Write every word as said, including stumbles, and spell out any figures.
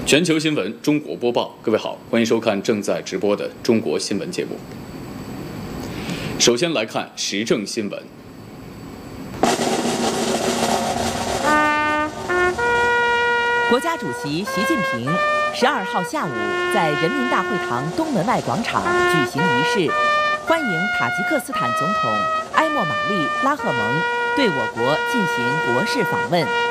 全球新闻中国播报，各位好，欢迎收看正在直播的中国新闻节目。首先来看时政新闻。 国家主席习近平十二号下午在人民大会堂东门外广场举行仪式，欢迎塔吉克斯坦总统埃莫玛丽·拉赫蒙对我国进行国事访问。